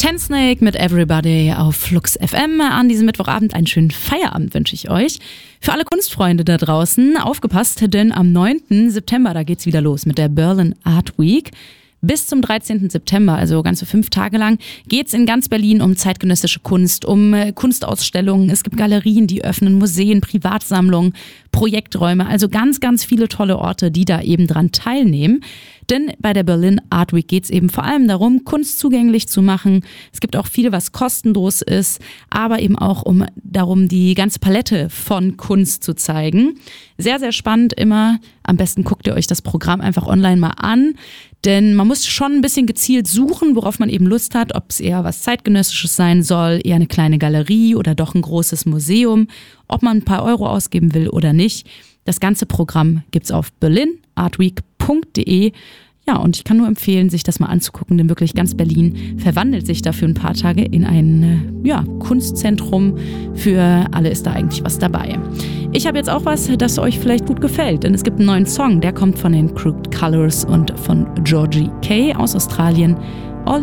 Tensnake mit Everybody auf Flux FM. An diesem Mittwochabend einen schönen Feierabend wünsche ich euch. Für alle Kunstfreunde da draußen, aufgepasst, denn am 9. September, da geht's wieder los mit der Berlin Art Week. Bis zum 13. September, also ganze 5 Tage lang, geht's in ganz Berlin um zeitgenössische Kunst, um Kunstausstellungen. Es gibt Galerien, die öffnen, Museen, Privatsammlungen, Projekträume. Also ganz, ganz viele tolle Orte, die da eben dran teilnehmen. Denn bei der Berlin Art Week geht's eben vor allem darum, Kunst zugänglich zu machen. Es gibt auch viel, was kostenlos ist, aber eben auch darum, die ganze Palette von Kunst zu zeigen. Sehr, sehr spannend immer. Am besten guckt ihr euch das Programm einfach online mal an. Denn man muss schon ein bisschen gezielt suchen, worauf man eben Lust hat, ob es eher was Zeitgenössisches sein soll, eher eine kleine Galerie oder doch ein großes Museum, ob man ein paar Euro ausgeben will oder nicht. Das ganze Programm gibt's auf berlinartweek.de. Ja, und ich kann nur empfehlen, sich das mal anzugucken, denn wirklich ganz Berlin verwandelt sich da für ein paar Tage in ein Kunstzentrum. Für alle ist da eigentlich was dabei. Ich habe jetzt auch was, das euch vielleicht gut gefällt, denn es gibt einen neuen Song, der kommt von den Crooked Colors und von Georgie Kay aus Australien.